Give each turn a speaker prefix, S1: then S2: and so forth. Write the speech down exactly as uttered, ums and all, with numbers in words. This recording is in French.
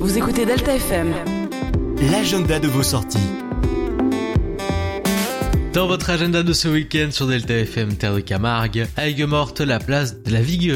S1: Vous écoutez Delta F M.
S2: L'agenda de vos sorties.
S3: Dans votre agenda de ce week-end sur Delta F M Terre de Camargue, à Aigues-Mortes, la place de la Viguerie.